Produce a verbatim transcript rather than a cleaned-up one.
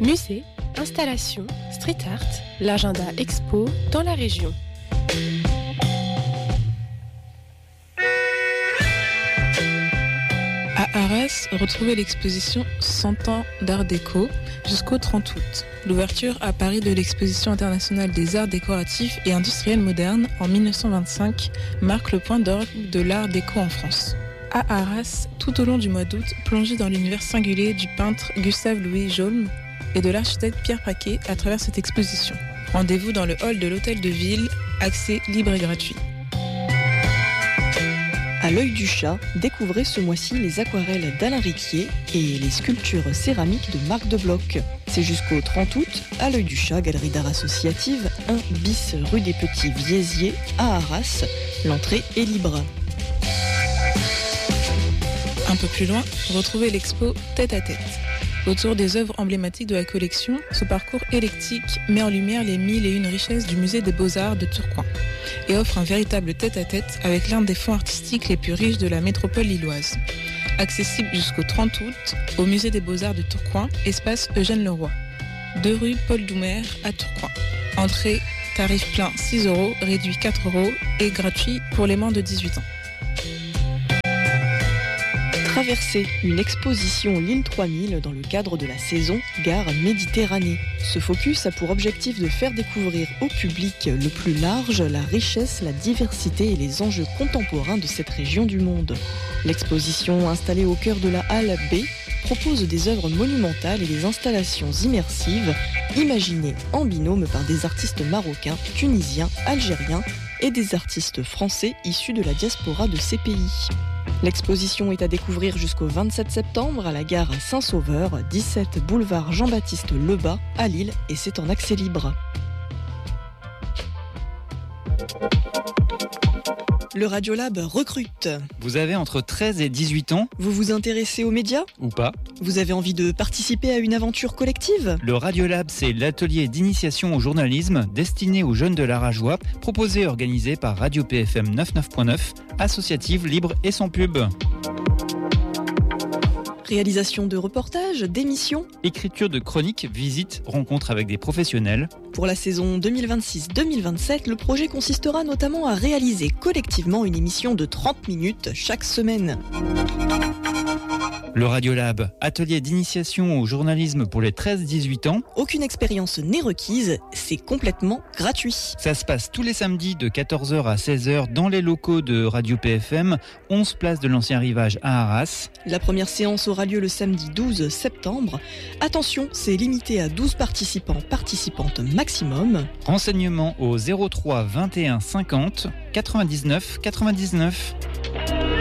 Musée, installations, street art, l'agenda expo dans la région. À Arras, retrouvez l'exposition cent ans d'art déco jusqu'au trente août. L'ouverture à Paris de l'exposition internationale des arts décoratifs et industriels modernes en dix-neuf cent vingt-cinq marque le point d'orgue de l'art déco en France. À Arras, tout au long du mois d'août, plongez dans l'univers singulier du peintre Gustave-Louis Jaulme et de l'architecte Pierre Paquet à travers cette exposition. Rendez-vous dans le hall de l'Hôtel de Ville, accès libre et gratuit. À l'œil du chat, découvrez ce mois-ci les aquarelles d'Alain Riquier et les sculptures céramiques de Marc de Bloch. C'est jusqu'au trente août, à l'œil du chat, galerie d'art associative, un bis rue des Petits Viesiers, à Arras. L'entrée est libre. Un peu plus loin, retrouvez l'expo Tête à Tête. Autour des œuvres emblématiques de la collection, ce parcours électique met en lumière les mille et une richesses du musée des Beaux-Arts de Tourcoing et offre un véritable tête-à-tête avec l'un des fonds artistiques les plus riches de la métropole lilloise. Accessible jusqu'au trente août au musée des Beaux-Arts de Tourcoing, espace Eugène Leroy, deux rue Paul Doumer à Tourcoing. Entrée, tarif plein six euros, réduit quatre euros et gratuit pour les moins de dix-huit ans. Traverser une exposition L'île trois mille dans le cadre de la saison Gare Méditerranée. Ce focus a pour objectif de faire découvrir au public le plus large la richesse, la diversité et les enjeux contemporains de cette région du monde. L'exposition, installée au cœur de la halle B, propose des œuvres monumentales et des installations immersives imaginées en binôme par des artistes marocains, tunisiens, algériens et des artistes français issus de la diaspora de ces pays. L'exposition est à découvrir jusqu'au vingt-sept septembre à la gare Saint-Sauveur, dix-sept boulevard Jean-Baptiste Lebas à Lille, et c'est en accès libre. Le Radiolab recrute. Vous avez entre treize et dix-huit ans? Vous vous intéressez aux médias? Ou pas? Vous avez envie de participer à une aventure collective? Le Radiolab, c'est l'atelier d'initiation au journalisme destiné aux jeunes de l'Arajois, proposé et organisé par Radio P F M quatre-vingt-neuf point neuf, associative, libre et sans pub. Réalisation de reportages, d'émissions, écriture de chroniques, visites, rencontres avec des professionnels. Pour la saison deux mille vingt-six deux mille vingt-sept, le projet consistera notamment à réaliser collectivement une émission de trente minutes chaque semaine. Le Radiolab, atelier d'initiation au journalisme pour les treize dix-huit ans. Aucune expérience n'est requise, c'est complètement gratuit. Ça se passe tous les samedis de quatorze heures à seize heures dans les locaux de Radio P F M, onze place de l'Ancien Rivage à Arras. La première séance aura lieu le samedi douze septembre. Attention, c'est limité à douze participants, participantes maximum. Renseignements au zéro trois vingt et un cinquante quatre-vingt-dix-neuf quatre-vingt-dix-neuf.